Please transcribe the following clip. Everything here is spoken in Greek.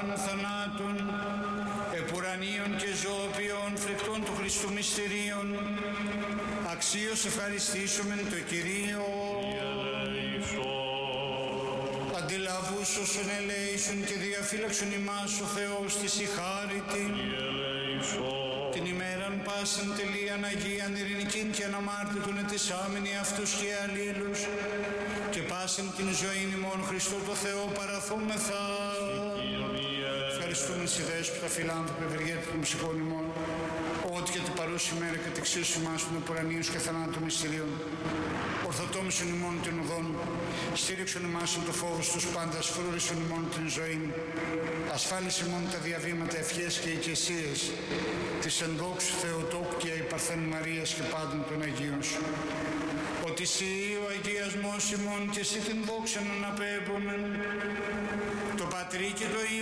παράνομων θανάτων, επουρανίων και ζωοποιών φρικτών του Χριστού μυστηρίων, αξίως ευχαριστήσομεν το Κυρίο. Αντιλαβούς όσων ελέησον και διαφύλαξον ημάς ο Θεός της η χάριτη, την ημέραν πάσαν τελείαν Αγίαν ειρηνικήν και αναμάρτητον ετισάμενοι αυτούς και αλλήλους, και πάσαν την ζωήν ημών Χριστό το Θεό παραθούμεθα. Ευχαριστούμε τις ιδέες που τα φιλάνθρωποι ευεργέτη των ψυχών ημών, ότι και την παρούση μέρα κατεξίσου ημάς των επουρανίους και θανάτων μυστηρίων, ορθοτόμησον ημών την οδόν, στήριξον ημάς το φόβος τους πάντας, φρούρισον ημών την ζωή, ασφάλισε ημών τα διαβήματα ευχές και οικεσίες της ενδόξου Θεοτόκου και η Παρθένου Μαρίας και πάντων των Αγίων σου. Ότι εσύ ο αγιασμός ημών και εσύ την δόξα να αναπέμπομεν, το Πατρί και το Υιό